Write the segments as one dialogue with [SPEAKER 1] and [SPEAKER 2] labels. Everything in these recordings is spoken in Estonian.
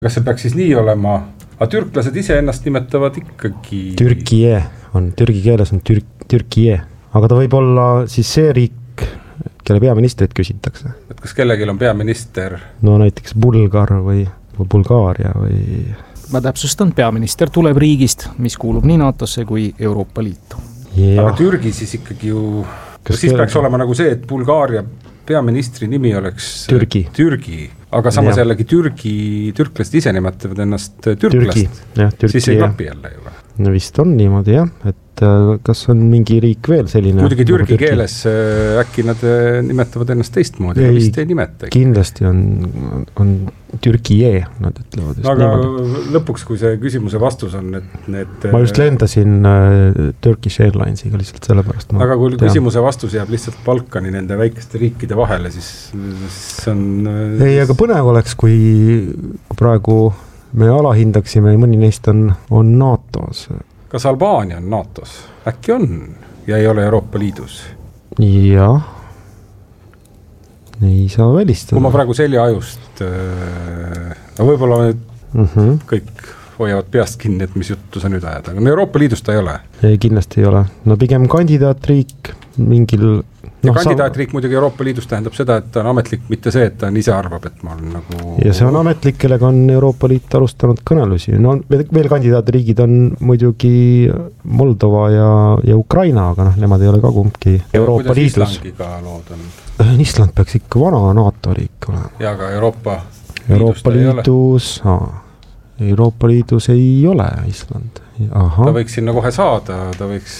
[SPEAKER 1] Kas see peaks siis nii olema? Aga türklased ise ennast nimetavad ikkagi...
[SPEAKER 2] Türkie on, türgi keeles on Türkie. Aga ta võib olla siis see riik, kelle peaministrit küsitakse.
[SPEAKER 1] Et kas kellelgi on peaminister?
[SPEAKER 2] No näiteks Bulgar või Bulgaaria või...
[SPEAKER 3] Ma täpsustan, peaminister tuleb riigist, mis kuulub nii NATOsse kui Euroopa Liitu.
[SPEAKER 1] Aga Türgi siis ikkagi ju... Siis peaks olema nagu see, et Bulgaaria peaministri nimi oleks Türgi. Aga samas jällegi türklased ise nimetavad ennast türklast. Siis ei klapi jälle juba.
[SPEAKER 2] No vist on niimoodi jah, et kas on mingi riik veel selline?
[SPEAKER 1] Muidugi türgi keeles äkki nad nimetavad ennast teistmoodi, aga vist ei nimeta.
[SPEAKER 2] Kindlasti on Türkie, nad ütlevad.
[SPEAKER 1] Aga lõpuks, kui see küsimuse vastus on, et need...
[SPEAKER 2] Ma just lendasin Turkish Airlinesiga lihtsalt sellepärast.
[SPEAKER 1] Aga kui küsimuse vastus jääb lihtsalt Balkani nende väikeste riikide vahele, siis on...
[SPEAKER 2] Ei, aga põnev oleks, kui praegu me alahindaksime ja mõni neist on NATO-s.
[SPEAKER 1] Kas Albaania on NATO-s? Äkki on ja ei ole Euroopa Liidus?
[SPEAKER 2] Jah. Ei saa välistada.
[SPEAKER 1] Kui ma praegu selja ajust, võib-olla kõik hoiavad peast kinni, et mis juttu sa nüüd ajad, aga Euroopa Liidus ta ei ole.
[SPEAKER 2] Ei, kindlasti ei ole. No pigem kandidaatriik mingil...
[SPEAKER 1] Ja kandidaatriik muidugi Euroopa Liidus tähendab seda, et ta on ametlik, mitte see, et ta ise arvab, et ma olen nagu...
[SPEAKER 2] Ja see on ametlik, kellega on Euroopa Liit alustanud kõnelusi. No veel kandidaatriigid on muidugi Moldova ja Ukraina, aga nemad ei ole ka kumbki Euroopa Liidus. Island peaks ikka vana NATO riik olema.
[SPEAKER 1] Ja aga Euroopa
[SPEAKER 2] Liidus ei ole Island. Aha.
[SPEAKER 1] Ta võiks sinna kohe saada, ta võiks...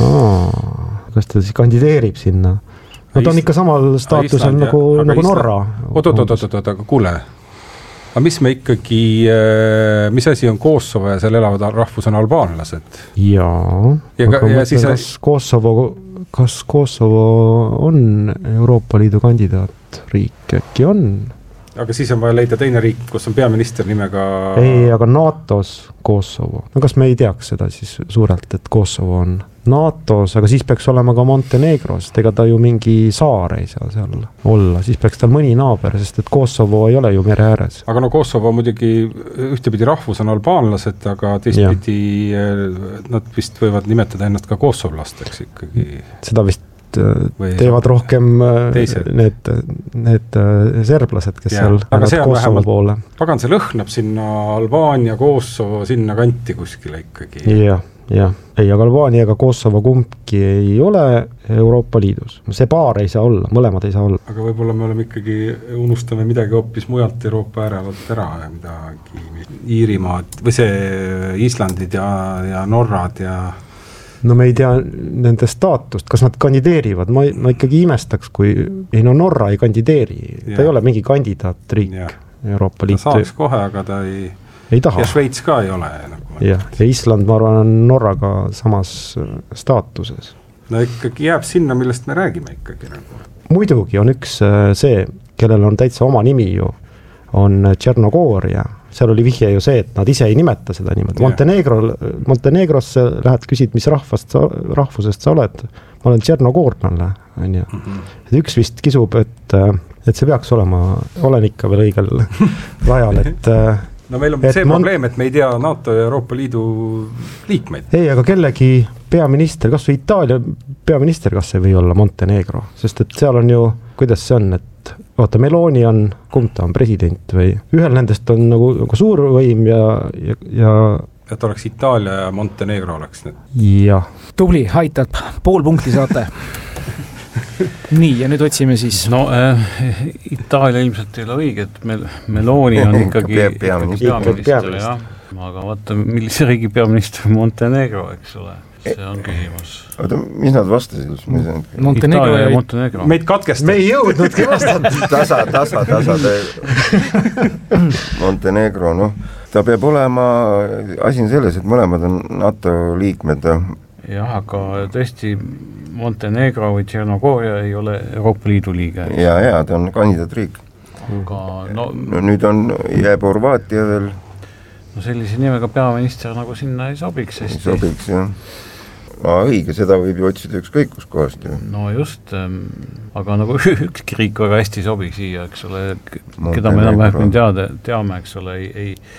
[SPEAKER 2] Kas ta siis kandideerib sinna? No ta on ikka samal staatusel nagu Norra.
[SPEAKER 1] Aga kuule, aga mis me ikkagi, mis asi on Kosovo ja seal elavad rahvus on albaanlased?
[SPEAKER 2] Jaa, aga kas Kosovo on Euroopa Liidu kandidaatriik? Äkki on?
[SPEAKER 1] Aga siis on vaja leida teine riik, kus on peaminister nimega...
[SPEAKER 2] Ei, aga NATO-s Kosovo. No kas me ei teaks seda siis suurelt, et Kosovo on NATO-s, aga siis peaks olema ka Montenegros, ega ta ju mingi saar ei saa seal olla, siis peaks tal mõni naaber, sest et Kosovo ei ole ju mere ääres.
[SPEAKER 1] Aga no Kosovo muidugi ühtepidi rahvus on albaanlased, aga teistpidi nad vist võivad nimetada ennast ka kosovlasteks ikkagi.
[SPEAKER 2] Seda vist teevad rohkem need serblased, kes seal Kosovo poole.
[SPEAKER 1] Pagan, see lõhnab sinna Albaania, Kosovo, sinna kanti kuskile ikkagi.
[SPEAKER 2] Jah. Ei, aga Albaania ega Kosovo kumbki ei ole Euroopa Liidus. See paar ei saa olla, mõlemad ei saa olla.
[SPEAKER 1] Aga võib-olla me oleme ikkagi, unustame midagi hoopis mujalt Euroopa äärevalt ära ja midagi Iirimaad, või see Islandid ja Norrad ja...
[SPEAKER 2] No me ei tea nende staatust, kas nad kandideerivad, ma ikkagi imestaks, kui Norra ei kandideeri, ta ei ole mingi kandidaatriik Euroopa Liitu.
[SPEAKER 1] Ta saaks kohe, aga ta
[SPEAKER 2] ei taha.
[SPEAKER 1] Ja Šveits ka ei ole.
[SPEAKER 2] Ja Island, ma arvan, on Norraga samas staatuses.
[SPEAKER 1] No ikkagi jääb sinna, millest me räägime ikkagi.
[SPEAKER 2] Muidugi on üks see, kellel on täitsa oma nimi ju, on Tšernogooria. Seal oli vihje ju see, et nad ise ei nimeta seda niimoodi. Montenegrosse lähed, küsid, mis rahvusest sa oled. Ma olen Tšernogoornale. Üks vist kisub, et see peaks olen ikka veel õigel rajal, et...
[SPEAKER 1] No meil on see probleem, et me ei tea NATO ja Euroopa Liidu liikmeid.
[SPEAKER 2] Ei, aga kellegi peaminister, kas või Itaalia peaminister, kas see või olla Montenegro? Sest et seal on ju, kuidas see on, et Meloni on, kumb ta on, president või ühel nendest on nagu suur võim ja...
[SPEAKER 1] Et oleks Itaalia ja Montenegro oleks need.
[SPEAKER 2] Jah.
[SPEAKER 3] Tubli, aitab, pool punkti saate. Nii, ja nüüd otsime siis...
[SPEAKER 4] No, Itaalia ilmselt ei ole õige, et Meloni on ikkagi peaminister, jah. Aga vaata, millise riigi peaminister Montenegro, eks ole. See on küsimus.
[SPEAKER 5] Oota, mis nad vastasid?
[SPEAKER 4] Itaalia ja Montenegro.
[SPEAKER 1] Meid katkestab.
[SPEAKER 2] Me ei jõudnudki vastata.
[SPEAKER 5] Tasa. Montenegro, ta peab olema, asi on selles, et mõlemad on NATO liikmed.
[SPEAKER 4] Jah, aga tõesti Montenegro või Tšernogooria ei ole Euroopa Liidu liige.
[SPEAKER 5] Ja, ta on kandidaatriik.
[SPEAKER 4] Aga
[SPEAKER 5] nüüd jääb Horvaatia veel.
[SPEAKER 4] No sellise nimega peaminister nagu sinna ei sobiks.
[SPEAKER 5] Ei sobiks, jah. õige, seda võib ju otsida ükskõik kus kohast ju.
[SPEAKER 4] No just, aga nagu ükski riik väga hästi sobi siia, eks ole, keda me enam vähem teame, eks ole,